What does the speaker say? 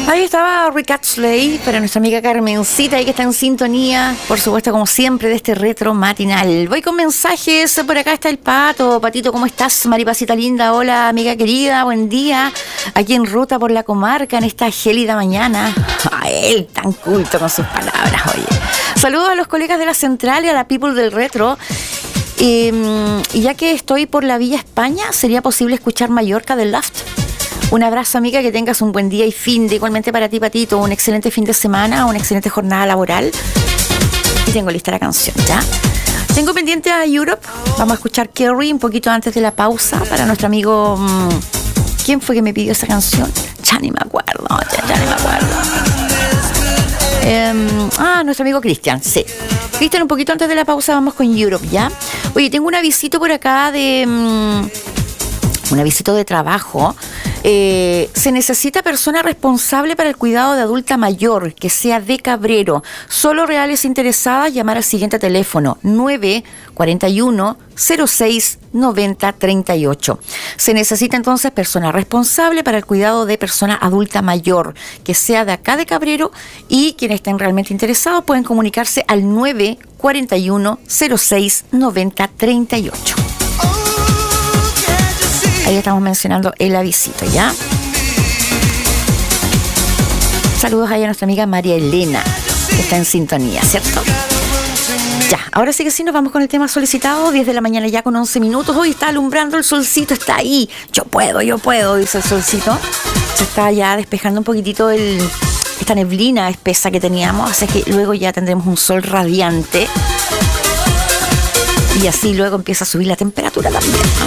Ahí estaba Rick Astley para nuestra amiga Carmencita, ahí que está en sintonía, por supuesto, como siempre, de este retro matinal. Voy con mensajes, por acá está el Pato. Patito, ¿cómo estás? Maripacita linda, hola amiga querida, buen día. Aquí en ruta por la comarca en esta gélida mañana. A él, tan culto con sus palabras, oye. Saludos a los colegas de la central y a la people del retro. Y ya que estoy por la Villa España, ¿sería posible escuchar Mallorca del Loft? Un abrazo, amiga, que tengas un buen día y fin de, igualmente para ti, Patito, un excelente fin de semana, una excelente jornada laboral. Y tengo lista la canción, ¿ya? Tengo pendiente a Europe, vamos a escuchar Kerry un poquito antes de la pausa para nuestro amigo... ¿Quién fue que me pidió esa canción? Ya ni me acuerdo, ya ni me acuerdo. Nuestro amigo Cristian, sí. Cristian, un poquito antes de la pausa vamos con Europe, ¿ya? Oye, tengo un avisito por acá de... un avisito de trabajo. Se necesita persona responsable para el cuidado de adulta mayor, que sea de Cabrero. Solo reales interesadas, llamar al siguiente teléfono, 941 06 90 38. Se necesita entonces persona responsable para el cuidado de persona adulta mayor, que sea de acá de Cabrero, y quienes estén realmente interesados pueden comunicarse al 941 06 90 38. Ahí estamos mencionando el avisito, ¿ya? Saludos ahí a nuestra amiga María Elena, que está en sintonía, ¿cierto? Ya, ahora sí que sí, nos vamos con el tema solicitado. 10 de la mañana ya con 11 minutos. Hoy está alumbrando el solcito, está ahí. Yo puedo, dice el solcito. Se está ya despejando un poquitito esta neblina espesa que teníamos, así que luego ya tendremos un sol radiante. Y así luego empieza a subir la temperatura también, ¿no?